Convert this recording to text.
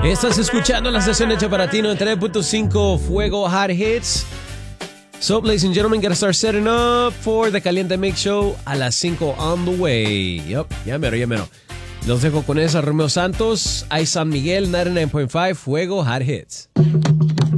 Estás escuchando la estación hecha para ti, 93.5 Fuego Hot Hits. So, ladies and gentlemen, gotta start setting up for the Caliente Mix Show a las 5 on the way. Yup, ya mero. Los dejo con esa Romeo Santos, I San Miguel, 99.5 Fuego Hot Hits.